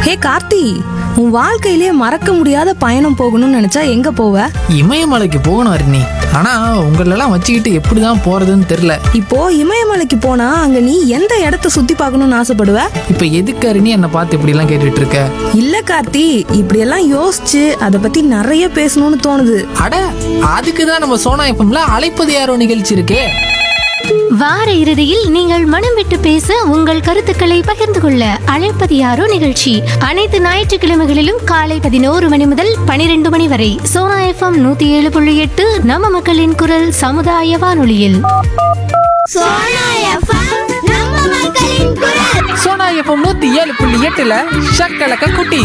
ஹே கார்த்தி, உன் வாழ்க்கையிலே மறக்க முடியாத பயணம் போகணும்னு நினைச்சா எங்க போவ? இமயமலைக்கு போகணும் அருணி. ஆனா உங்களெல்லாம் வச்சுக்கிட்டு எப்படிதான் போறதுன்னு தெரியல. இப்போ இமயமலைக்கு போனா அங்க நீ எந்த இடத்த சுத்தி பார்க்கணும்னு ஆசைப்படுவ? இப்ப எதுக்கு அருணி என்னை பார்த்து இப்படி எல்லாம் கேட்டுட்டு இருக்க? இல்ல கார்த்தி, இப்படியெல்லாம் யோசிச்சு அதை பத்தி நிறைய பேசணும்னு தோணுது. அட, அதுக்குதான் நம்ம சோனா எஃப்எம்ல அழைப்பது யாரோ நிகழ்ச்சி இருக்கே. வார இறுதியில் நீங்கள் மனம் விட்டு பேச உங்கள் கருத்துக்களை பகிர்ந்து கொள்ள அழைப்பது யாரோ நிகழ்ச்சி அனைத்து ஞாயிற்றுக்கிழமைகளிலும் காலை 11 மணி முதல் 12 மணி வரை சோனா எஃப்எம் 107.8 நம்ம மக்களின் குரல் சமுதாய வானொலியில். சோனா எஃப்எம் 107.8ல ஷக்கலக்க குட்டி.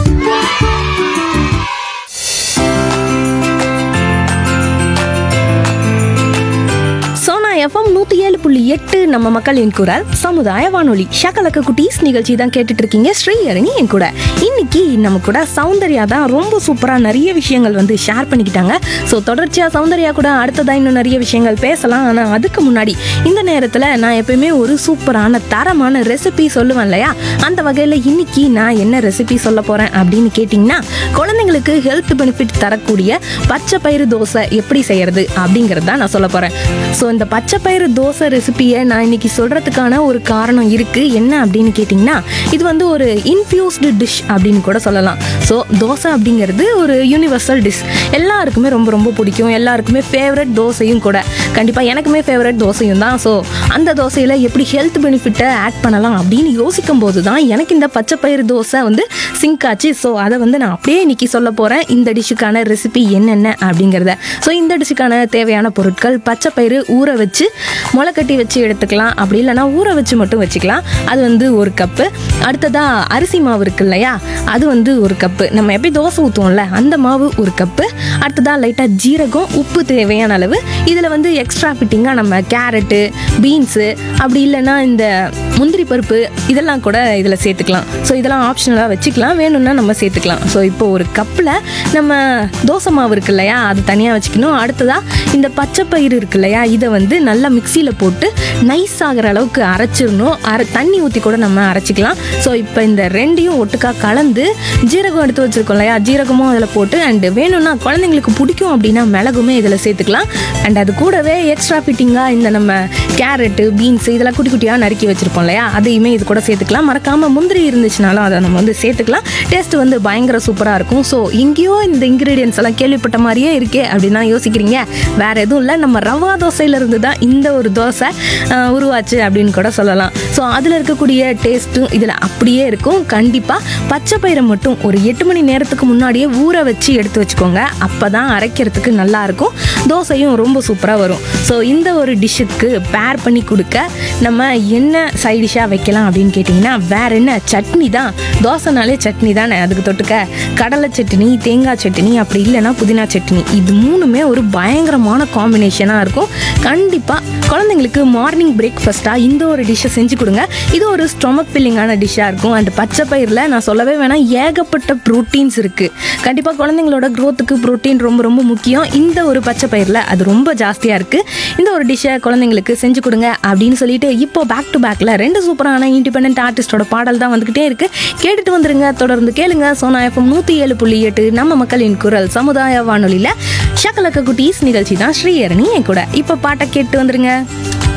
எஃப்எம் 107.8 நம்ம மக்களின் குரல் சமுதாய வானொலி. ஷக்கலக்க குட்டீஸ் நிகழ்ச்சி தான் கேட்டுட்டு இருக்கீங்க. ஸ்ரீஹரணி என் கூட. இன்னைக்கு நம்ம கூட சௌந்தர்யா தான் ரொம்ப சூப்பரா நிறைய விஷயங்கள் வந்து ஷேர் பண்ணிக்கிட்டாங்க. ஸோ தொடர்ச்சியா சௌந்தர்யா கூட அடுத்ததா இன்னும் நிறைய விஷயங்கள் பேசலாம். ஆனா அதுக்கு முன்னாடி இந்த நேரத்துல நான் எப்பயுமே ஒரு சூப்பரான தரமான ரெசிபி சொல்லுவேன் இல்லையா? அந்த வகையில இன்னைக்கு நான் என்ன ரெசிபி சொல்ல போறேன் அப்படின்னு கேட்டீங்கன்னா, குழந்தைங்களுக்கு ஹெல்த் பெனிஃபிட் தரக்கூடிய பச்சை பயிறு தோசை எப்படி செய்யறது அப்படிங்கறத நான் சொல்ல போறேன். ஸோ இந்த பச்சை பயிறு தோசை ரெசிபியை நான் இன்னைக்கு சொல்றதுக்கான ஒரு காரணம் இருக்கு. என்ன அப்படின்னு கேட்டிங்கன்னா, இது வந்து ஒரு இன்ஃபியூஸ்டு டிஷ் அப்படின்னு கூட சொல்லலாம். ஸோ தோசை அப்படிங்கிறது ஒரு யூனிவர்சல் டிஷ். எல்லாருக்குமே ரொம்ப ரொம்ப பிடிக்கும். எல்லாருக்குமே ஃபேவரட் தோசையும் கூட. கண்டிப்பாக எனக்குமே ஃபேவரட் தோசையும் தான். ஸோ அந்த தோசையில் எப்படி ஹெல்த் பெனிஃபிட்டை ஆட் பண்ணலாம் அப்படின்னு யோசிக்கும் போது தான் எனக்கு இந்த பச்சை பயிறு தோசை வந்து சிங்க் ஆச்சு. ஸோ அதை வந்து நான் அப்படியே இன்னைக்கு சொல்ல போகிறேன். இந்த டிஷ்ஷுக்கான ரெசிபி என்னென்ன அப்படிங்கிறத. ஸோ இந்த டிஷ்ஷுக்கான தேவையான பொருட்கள்: பச்சை பயிறு ஊற வச்சு முளைக்கட்டி வச்சு எடுத்துக்கலாம். அப்படி இல்லைனா ஊற வச்சு மட்டும் வச்சுக்கலாம். அது வந்து 1 கப்பு. அடுத்ததாக அரிசி மாவு இருக்கு இல்லையா, அது வந்து 1 கப்பு. நம்ம எப்படி தோசை ஊற்றுவோம்ல அந்த மாவு 1 கப்பு. அடுத்ததாக லைட்டாக ஜீரகம், உப்பு தேவையான அளவு. இதில் வந்து எக்ஸ்ட்ரா ஃபிட்டிங்காக நம்ம கேரட்டு, பீன்ஸு, அப்படி இல்லைன்னா இந்த முந்திரி பருப்பு இதெல்லாம் கூட இதில் சேர்த்துக்கலாம். ஸோ இதெல்லாம் ஆப்ஷனலாக வச்சுக்கலாம், வேணும்னா நம்ம சேர்த்துக்கலாம். ஸோ இப்போ 1 கப்பில் நம்ம தோசை மாவு இருக்கு இல்லையா, அது தனியாக வச்சுக்கணும். அடுத்ததாக இந்த பச்சை பயிறு இருக்கு இல்லையா, இதை வந்து நல்லா மிக்சியில் போட்டு நைஸ் ஆகிற அளவுக்கு அரைச்சிடணும். தண்ணி ஊற்றி கூட நம்ம அரைச்சிக்கலாம். ஸோ இப்போ இந்த ரெண்டையும் ஒட்டுக்கா கலந்து ஜீரகம் எடுத்து வச்சுருக்கோம் இல்லையா, ஜீரகமும் அதில் போட்டு, அண்டு வேணும்னா குழந்தைங்களுக்கு பிடிக்கும் அப்படின்னா மிளகுமே இதில் சேர்த்துக்கலாம். அண்ட் அது கூடவே எக்ஸ்ட்ரா ஃபிட்டிங்காக இந்த நம்ம கேரட்டு, பீன்ஸு இதெல்லாம் குட்டி குட்டியாக நறுக்கி வச்சுருப்போம் இல்லையா, அதையுமே இது கூட சேர்த்துக்கலாம். மறக்காமல் முந்திரி இருந்துச்சுனாலும் அதை நம்ம வந்து சேர்த்துக்கலாம். டேஸ்ட் வந்து பயங்கர சூப்பராக இருக்கும். ஸோ எங்கேயோ இந்த இன்க்ரீடியன்ஸ் எல்லாம் கேள்விப்பட்ட மாதிரியே இருக்கே அப்படின்னா யோசிக்கிறீங்க. வேறு எதுவும் இல்லை, நம்ம ரவா தோசையிலேருந்து தான் இந்த ஒரு தோசை உருவாச்சு அப்படின்னு கூட சொல்லலாம். ஸோ அதில் இருக்கக்கூடிய டேஸ்ட்டும் இதில் அப்படியே இருக்கும். கண்டிப்பாக பச்சை பயிரை மட்டும் ஒரு 8 மணி நேரத்துக்கு முன்னாடியே ஊற வச்சு எடுத்து வச்சுக்கோங்க. அப்போ தான் அரைக்கிறதுக்கு நல்லாயிருக்கும். தோசையும் ரொம்ப சூப்பராக வரும். ஸோ இந்த ஒரு டிஷ்ஷுக்கு பேர் பண்ணி கொடுக்க நம்ம என்ன சைட் டிஷ்ஷாக வைக்கலாம் அப்படின்னு கேட்டிங்கன்னா, வேற என்ன, சட்னி தான். தோசைனாலே சட்னி தானே. அதுக்கு தொட்டுக்க கடலை சட்னி, தேங்காய் சட்னி, அப்படி இல்லைன்னா புதினா சட்னி. இது 3மே ஒரு பயங்கரமான காம்பினேஷனாக இருக்கும். கண்டிப்பாக குழந்தைங்களுக்கு மார்னிங் பிரேக்ஃபாஸ்ட்டாக இந்த ஒரு டிஷ்ஷை செஞ்சு கொடுங்க. இது ஒரு ஸ்டொமக் ஃபில்லிங்கான டிஷ்ஷாக இருக்கும். அண்ட் பச்சை பயிரில் நான் சொல்லவே வேணாம், ஏகப்பட்ட ப்ரோட்டீன்ஸ் இருக்குது. கண்டிப்பாக குழந்தைங்களோட க்ரோத்துக்கு ப்ரோட்டீன் ரொம்ப ரொம்ப முக்கியம். இந்த ஒரு பச்சை பயிரில் அது ரொம்ப ஜாஸ்தியாக இருக்குது. இந்த ஒரு டிஷ்ஷை குழந்தைங்களுக்கு செஞ்சு கொடுங்க அப்படின்னு சொல்லிட்டு இப்போ பேக் டு பேக்கில் 2 சூப்பரான இண்டிபெண்டன்ட் ஆர்டிஸ்டோட பாடல் தான் வந்துக்கிட்டே இருக்குது. கேட்டுட்டு வந்துருங்க, தொடர்ந்து கேளுங்க. சோனா எஃப்எம் 107.8 நம்ம மக்களின் குரல் சமுதாய வானொலியில் ஷக்கலக்க குட்டீஸ் நிகழ்ச்சி தான். ஸ்ரீஹரணி என் கூட. இப்போ பாட்டை கேட்டு வந்துருங்க.